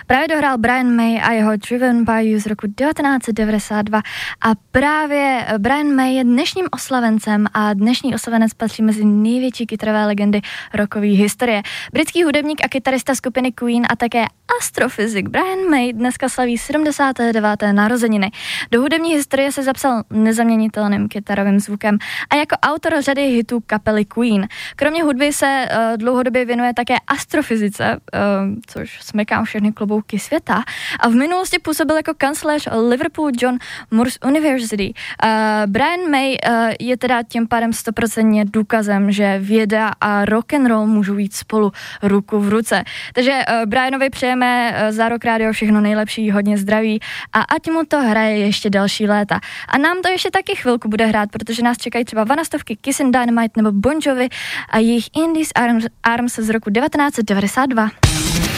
právě dohrál Brian May a jeho Driven by You z roku 1992 a právě Brian May je dnešním oslavencem a dnešní oslavenec patří mezi největší kytarové legendy rockové historie. Britský hudebník a kytarista skupiny Queen a také astrofyzik Brian May dneska slaví 79. narozeniny. Do hudební historie se zapsal nezaměnitelným kytarovým zvukem a jako autor řady hitů kapely Queen. Kromě hudby se dlouhodobě věnuje také astrofyzice, což smekám všechny klobouky světa, a v minulosti působil jako kancléř Liverpool John Moores University. Brian May je teda tím pádem 100% důkazem, že věda a rock and roll můžou jít spolu ruku v ruce. Takže Brianovi přejeme za Rock Radio všechno nejlepší, hodně zdraví a ať mu to hraje ještě další léta. A nám to ještě taky chvilku bude hrát, protože nás čekají třeba Vanastovky, Kiss and Dynamite nebo Bon Jovi a jejich In These Arms z roku 1992.